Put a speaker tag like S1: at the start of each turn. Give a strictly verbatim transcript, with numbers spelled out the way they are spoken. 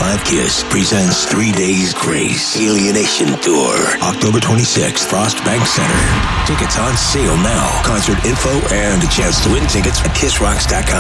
S1: twenty-five KISS presents Three Days Grace Alienation Tour, October twenty-sixth, Frost Bank Center. Tickets on sale now. Concert info and a chance to win tickets at kiss rocks dot com.